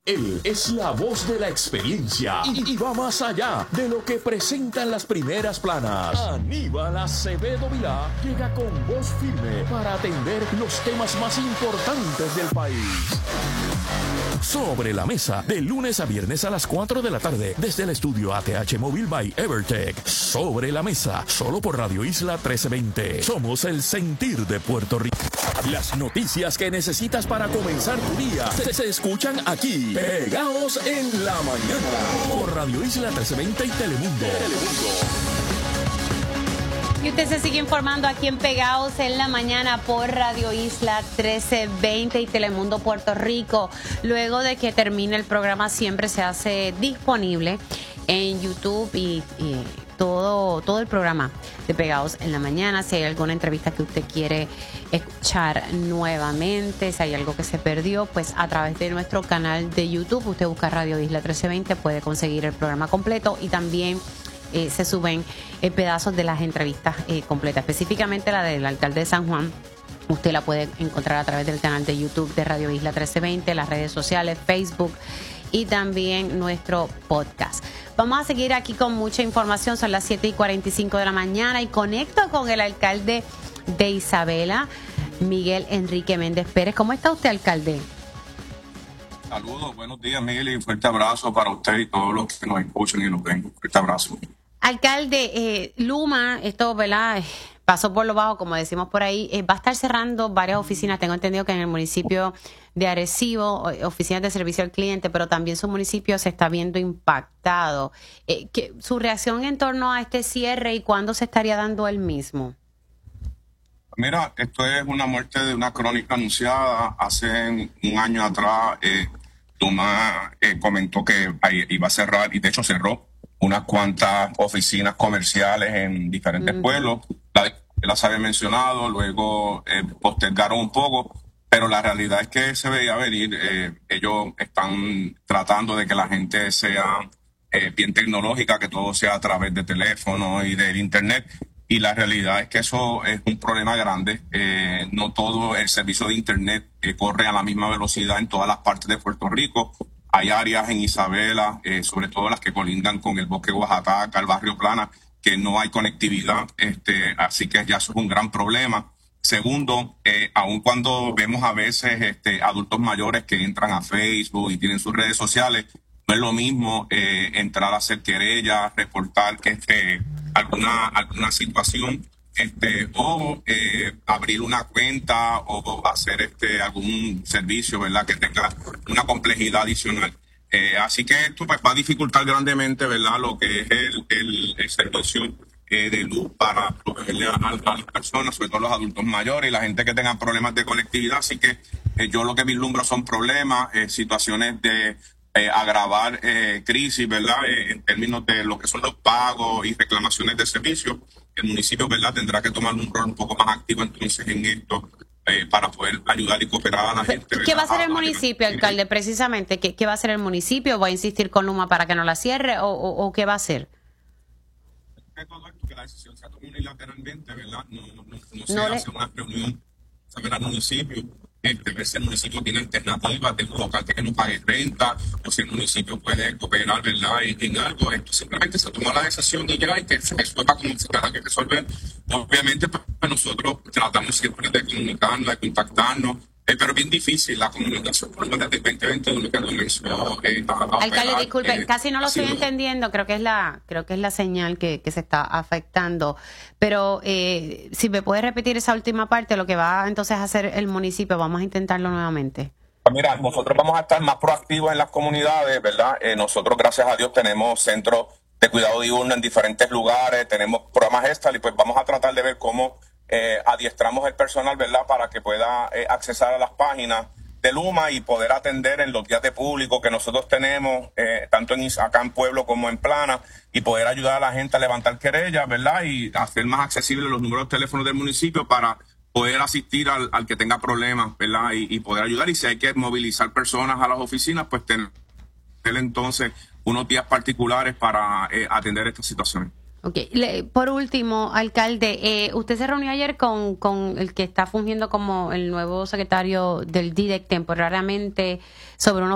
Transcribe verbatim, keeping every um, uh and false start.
Él es la voz de la experiencia y, y va más allá de lo que presentan las primeras planas. Aníbal Acevedo Vilá llega con voz firme para atender los temas más importantes del país. Sobre la mesa, de lunes a viernes a las cuatro de la tarde, desde el estudio A T H Móvil by Evertech. Sobre la mesa, solo por Radio Isla trece veinte. Somos el sentir de Puerto Rico. Las noticias que necesitas para comenzar tu día se, se escuchan aquí. Pegados en la mañana. Por Radio Isla trece veinte y Telemundo. Telemundo. Y usted se sigue informando aquí en Pegados en la mañana por Radio Isla trece veinte y Telemundo Puerto Rico. Luego de que termine el programa, siempre se hace disponible en YouTube y, y todo, todo el programa de Pegados en la mañana. Si hay alguna entrevista que usted quiere escuchar nuevamente, si hay algo que se perdió, pues a través de nuestro canal de YouTube, usted busca Radio Isla trece veinte, puede conseguir el programa completo y también Eh, se suben eh, pedazos de las entrevistas eh, completas, específicamente la del alcalde de San Juan. Usted la puede encontrar a través del canal de YouTube de Radio Isla trece veinte, las redes sociales, Facebook y también nuestro podcast. Vamos a seguir aquí con mucha información. Son las siete y cuarenta y cinco de la mañana y conecto con el alcalde de Isabela, Miguel Enrique Méndez Pérez. ¿Cómo está usted, alcalde? Saludos, buenos días, Miguel, y un fuerte abrazo para usted y todos los que nos escuchan y nos ven. Un fuerte abrazo. Alcalde, eh, Luma, esto, ¿verdad? Pasó por lo bajo, como decimos por ahí. Eh, va a estar cerrando varias oficinas. Tengo entendido que en el municipio de Arecibo, oficinas de servicio al cliente, pero también su municipio se está viendo impactado. Eh, ¿qué, su reacción en torno a este cierre y cuándo se estaría dando el mismo? Mira, esto es una muerte de una crónica anunciada. Hace un año atrás, eh, Luma eh, comentó que iba a cerrar, y de hecho cerró unas cuantas oficinas comerciales en diferentes mm. pueblos. La, las había mencionado, luego eh, postergaron un poco, pero la realidad es que se veía venir. Eh, ellos están tratando de que la gente sea eh, bien tecnológica, que todo sea a través de teléfono y del internet. Y la realidad es que eso es un problema grande. Eh, no todo el servicio de internet eh, corre a la misma velocidad en todas las partes de Puerto Rico. Hay áreas en Isabela, eh, sobre todo las que colindan con el bosque Oaxaca, el barrio Plana, que no hay conectividad. Este, así que ya eso es un gran problema. Segundo, eh, aun cuando vemos a veces este, adultos mayores que entran a Facebook y tienen sus redes sociales, no es lo mismo eh, entrar a hacer querellas, reportar que este, alguna, alguna situación, este, o eh, abrir una cuenta o hacer este, algún servicio, ¿verdad?, que tenga una complejidad adicional. Eh, así que esto pues, va a dificultar grandemente, ¿verdad?, lo que es el, el, el servicio eh, de luz para proveerle a, a las personas, sobre todo los adultos mayores y la gente que tenga problemas de conectividad. Así que eh, yo lo que vislumbro son problemas, eh, situaciones de Eh, agravar eh, crisis, ¿verdad?, eh, en términos de lo que son los pagos y reclamaciones de servicios. El municipio, ¿verdad?, tendrá que tomar un rol un poco más activo entonces en esto eh, para poder ayudar y cooperar a la gente. ¿Verdad? ¿Qué va a hacer el municipio, alcalde, precisamente? ¿Qué, qué va a hacer el municipio? ¿Va a insistir con Luma para que no la cierre o, o, o qué va a hacer? Todo esto, que la decisión se toma unilateralmente, ¿verdad? No, no, no, no se no hace le... una reunión saber al municipio. Este, ver si el municipio tiene alternativas de un local que no pague renta, o si el municipio puede cooperar, ¿verdad?, en, en algo. Esto simplemente se toma la decisión y ya, y que se resuelva como se tenga que resolver. Obviamente, pues, nosotros tratamos siempre de comunicarnos, de contactarnos, eh, pero es bien difícil la comunicación, por lo menos desde el veinte veintiuno que lo mencionó. Eh, Alcalde, disculpe, eh, casi no lo estoy sido... entendiendo, creo que es la creo que es la señal que, que se está afectando, pero eh, si me puede repetir esa última parte, lo que va entonces a hacer el municipio, vamos a intentarlo nuevamente. Mira, nosotros vamos a estar más proactivos en las comunidades, ¿verdad? Eh, nosotros, gracias a Dios, tenemos centros de cuidado diurno en diferentes lugares, tenemos programas extra y pues vamos a tratar de ver cómo eh, adiestramos el personal, ¿verdad?, para que pueda eh, accesar a las páginas de Luma y poder atender en los días de público que nosotros tenemos, eh, tanto en, acá en Pueblo como en Plana, y poder ayudar a la gente a levantar querellas, ¿verdad?, y hacer más accesibles los números de teléfono del municipio para poder asistir al, al que tenga problemas, ¿verdad?, y, y poder ayudar. Y si hay que movilizar personas a las oficinas, pues tener entonces unos días particulares para eh, atender estas situaciones. Okay. Le, por último, alcalde, eh, usted se reunió ayer con, con el que está fungiendo como el nuevo secretario del D I D E C temporariamente sobre unos